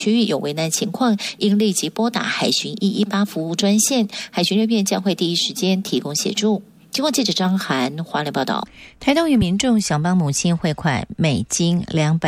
区域有危难情况，应立即拨打海巡118服务专线，海巡人员将会第一时间提供协助。经过记者张涵华联报道，台东有民众想帮母亲汇款美金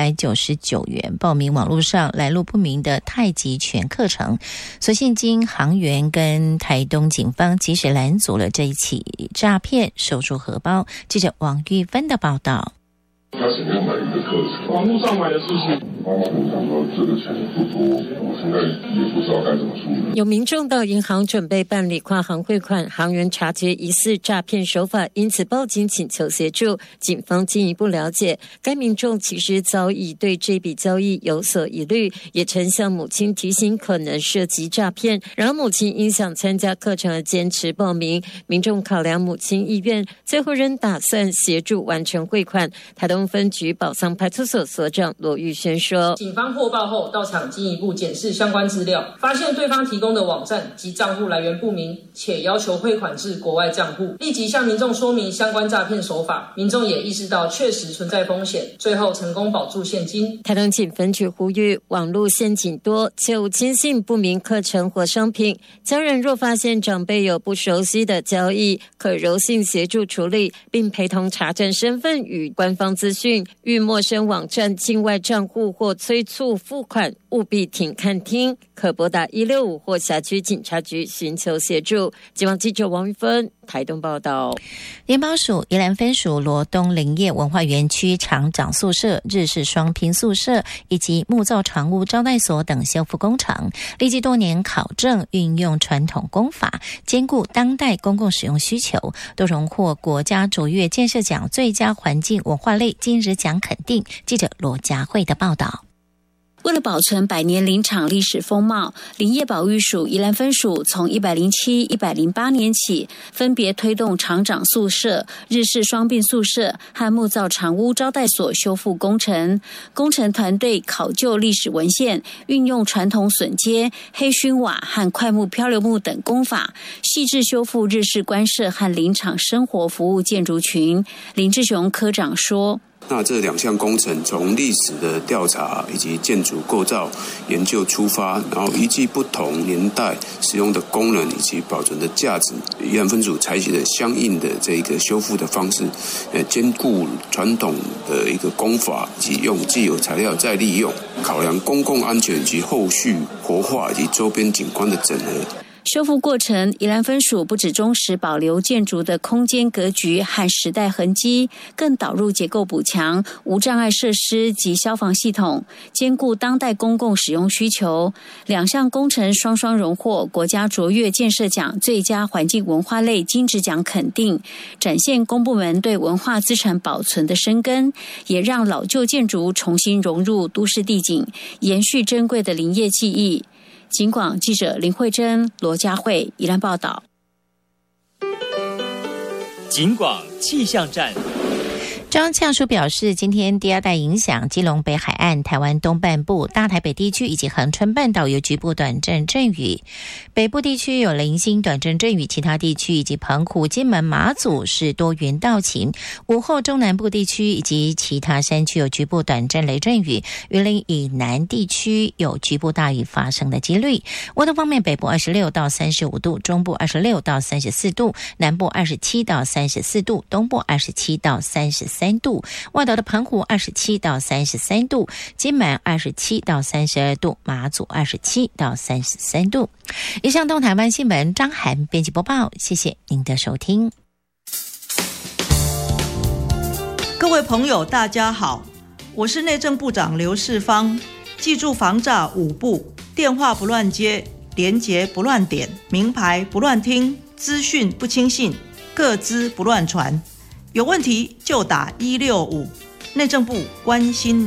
299元，报名网络上来路不明的太极拳课程，所幸经航员跟台东警方及时拦阻了这一起诈骗，收出荷包。记者王玉芬的报道。 他想要买一个课程，网络上买的是不是？妈妈，我想说这个钱不多，我现在也不知道该怎么处理。 有民众到银行准备办理跨行汇款，行员察觉疑似诈骗手法，因此报警请求协助。警方进一步了解，该民众其实早已对这笔交易有所疑虑，也曾向母亲提醒可能涉及诈骗。然而母亲因想参加课程而坚持报名，民众考量母亲意愿，最后仍打算协助完成汇款。台东分局宝桑派出所所长罗玉轩说， 警方获报后到场进一步检视相关资料，发现对方提供的网站及账户来源不明，且要求汇款至国外账户，立即向民众说明相关诈骗手法，民众也意识到确实存在风险，最后成功保住现金。 台东警分局呼吁，网络陷阱多，切勿轻信不明课程或商品，家人若发现长辈有不熟悉的交易，可柔性协助处理，并陪同查证身份与官方资讯，遇陌生网站、境外账户或催促付款，务必停看听，可拨打165或辖区警察局寻求协助。警方记者王玉芬台东报道。 联保署宜兰分署罗东林业文化园区厂长宿舍、日式双拼宿舍以及木造长屋招待所等修复工程，历经多年考证，运用传统工法，兼顾当代公共使用需求，都荣获国家卓越建设奖最佳环境文化类金质奖肯定。记者罗佳慧的报道。 为了保存百年林场历史风貌，林业保育署宜兰分署从107、108年起，分别推动厂长宿舍、日式双并宿舍和木造长屋招待所修复工程。工程团队考究历史文献，运用传统榫接、黑熏瓦和块木漂流木等工法，细致修复日式官舍和林场生活服务建筑群。林志雄科长说， 那这两项工程从历史的调查以及建筑构造研究出发，然后依据不同年代使用的功能以及保存的价值，宜兰分署采取了相应的这个修复的方式，兼顾传统的一个工法以及用既有材料再利用，考量公共安全及后续活化以及周边景观的整合。 修复过程，宜兰分署不只忠实保留建筑的空间格局和时代痕迹，更导入结构补强、无障碍设施及消防系统，兼顾当代公共使用需求。两项工程双双荣获国家卓越建设奖最佳环境文化类金质奖肯定，展现公部门对文化资产保存的深耕，也让老旧建筑重新融入都市地景，延续珍贵的林业技艺。警广记者林慧珍、罗佳慧宜兰报道。 警广气象站。 中央气象署表示，今天第二代影响基隆北海岸、台湾东半部、大台北地区以及恒春半岛有局部短暂阵雨，北部地区有零星短暂阵雨，其他地区以及澎湖、金门、马祖是多云到晴。午后中南部地区以及其他山区有局部短暂雷阵雨，云林以南地区有局部大雨发生的几率。温度方面，北部26到35度，中部26到34度，南部27到34度，东部27到33度，外岛的澎湖27到33度，金门27到32度，马祖27到33度。以上东台湾新闻，张涵编辑播报，谢谢您的收听。 各位朋友大家好，我是内政部长刘世芳。记住防诈5步：电话不乱接，连结不乱点，名牌不乱听，资讯不轻信，个资不乱传。有问题就打165，内政部关心